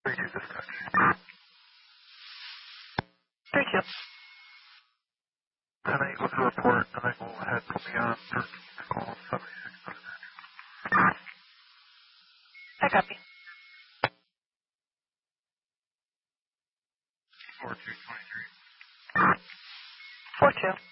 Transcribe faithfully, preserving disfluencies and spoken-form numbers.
three two dispatch. three two. ten eight with a report, and then we'll head put me on for call seventy-six dispatch. I copy. four two twenty-three. four two.